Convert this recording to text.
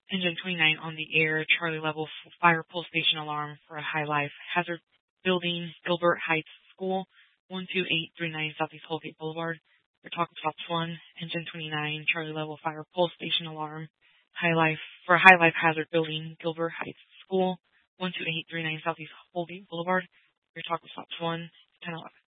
Engine 29 on the air, Charlie level fire pull station alarm for a high life. Hazard building, Gilbert Heights School, 12839 Southeast Holgate Boulevard. Your talk stops 1. Engine 29, Charlie level fire pull station alarm. High life for a high life hazard building, Gilbert Heights School, 12839 Southeast Holgate Boulevard. Your talk stops 1, 1011.